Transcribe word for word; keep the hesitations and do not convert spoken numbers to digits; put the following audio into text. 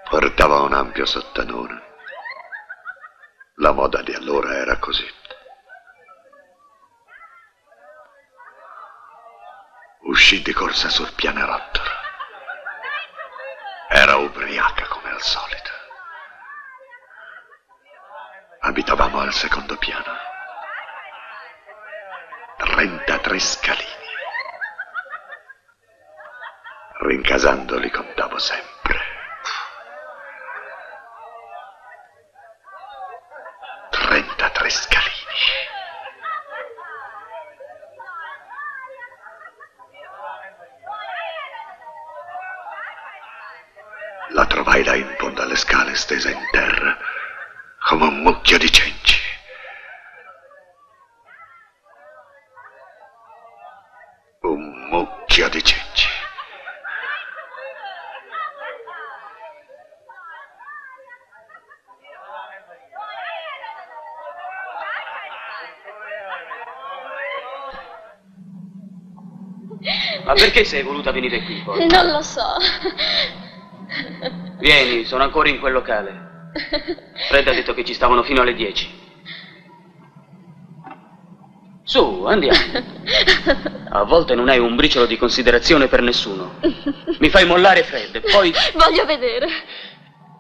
Portava un ampio sottanone. La moda di allora era così. Uscì di corsa sul pianerottolo. Era ubriaca come al solito. Abitavamo al secondo piano. trentatré scalini. Rincasando li contavo sempre. trentatré scalini. La trovai là in fondo alle scale, stesa in terra, come un mucchio di cenci. Un mucchio di cenci. Ma perché sei voluta venire qui poi? Non lo so. Vieni, sono ancora in quel locale. Fred ha detto che ci stavano fino alle dieci. Su, andiamo. A volte non hai un briciolo di considerazione per nessuno. Mi fai mollare Fred, poi... Voglio vedere.